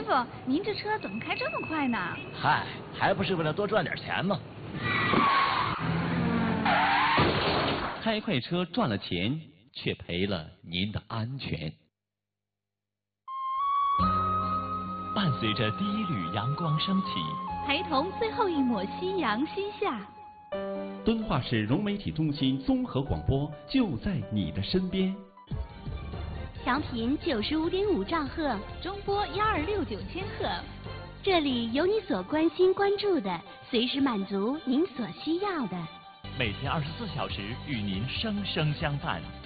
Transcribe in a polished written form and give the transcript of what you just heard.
傅，您这车怎么开这么快呢？ 嗨，还不是为了多赚点钱吗？ 开快车赚了钱，却赔了您的安全。伴随着第一缕阳光升起， 陪同最后一抹夕阳西下。 敦化市融媒体中心综合广播就在你的身边。 调频95.5兆赫， 中波1269千赫。 这里有你所关心关注的，随时满足您所需要的。 每天24小时与您生生相伴。